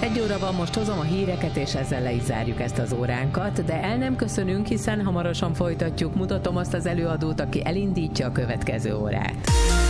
Egy óra van, most hozom a híreket, és ezzel le is zárjuk ezt az óránkat, de el nem köszönünk, hiszen hamarosan folytatjuk. Mutatom azt az előadót, aki elindítja a következő órát.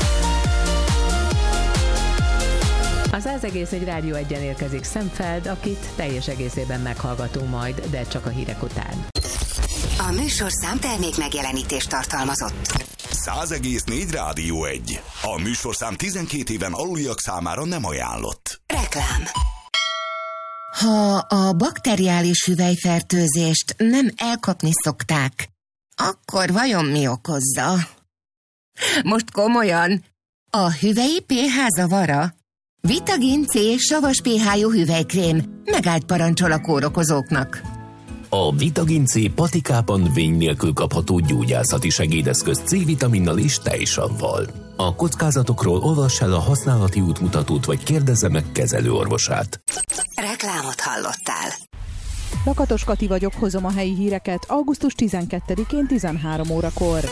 A 100,1 Rádió 1-en érkezik Szemfeld, akit teljes egészében meghallgatunk majd, de csak a hírek után. A műsorszám termék megjelenítést tartalmazott. 100,4 Rádió 1. A műsorszám 12 éven aluliak számára nem ajánlott. Reklám. Ha a bakteriális hüvelyfertőzést nem elkapni szokták, akkor vajon mi okozza? Most komolyan, a hüvelyi pH zavara? Vitagin C savas pH-jú hüvelykrém megállt parancsol a kórokozóknak. A Vitagin C patikában vény nélkül kapható gyógyászati segédeszköz C-vitaminnal és tejsavval. A kockázatokról olvass el a használati útmutatót, vagy kérdezze meg kezelőorvosát. Reklámot hallottál. Lakatos Kati vagyok, hozom a helyi híreket augusztus 12-én 13 órakor.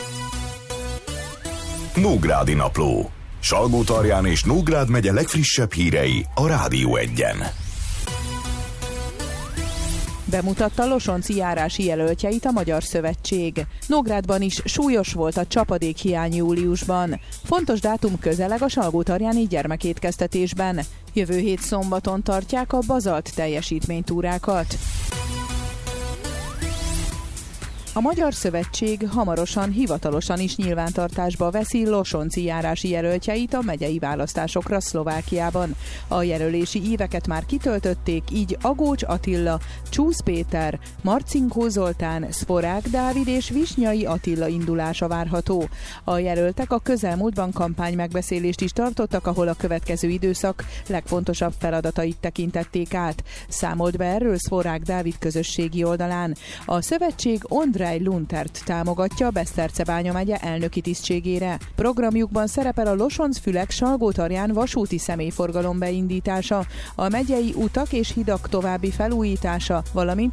Nógrádi Napló. Salgótarján és Nógrád megye legfrissebb hírei a Rádió 1-en. Bemutatta losonci járási jelöltjeit a Magyar Szövetség. Nógrádban is súlyos volt a csapadékhiány júliusban. Fontos dátum közeleg a salgótarjáni gyermekétkeztetésben. Jövő hét szombaton tartják a bazalt teljesítménytúrákat. A Magyar Szövetség hamarosan hivatalosan is nyilvántartásba veszi losonci járási jelöltjeit a megyei választásokra Szlovákiában. A jelölési éveket már kitöltötték, így Agócs Attila, Csúsz Péter, Marcinkó Zoltán, Szporák Dávid és Visnyai Attila indulása várható. A jelöltek a közelmúltban kampánymegbeszélést is tartottak, ahol a következő időszak legfontosabb feladatait tekintették át. Számolt be erről Szporák Dávid közösségi oldalán. A szövetség Ondrej Luntert támogatja Besztercebánya megye elnöki tisztségére. Programjukban szerepel a Losonc-Fülek-Salgótarján vasúti személyforgalom beindítása, a megyei utak és hidak további felújítása, valamint